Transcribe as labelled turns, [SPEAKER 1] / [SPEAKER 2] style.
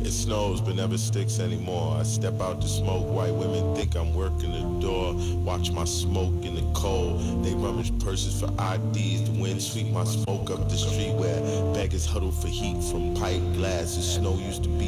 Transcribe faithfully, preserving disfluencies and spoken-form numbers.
[SPEAKER 1] It snows but never sticks anymore. I step out to smoke, white women think I'm working the door. Watch my smoke in the cold. They rummage purses for I Ds. The wind sweep my smoke up the street where beggars huddle for heat from pipe glasses. Snow used to be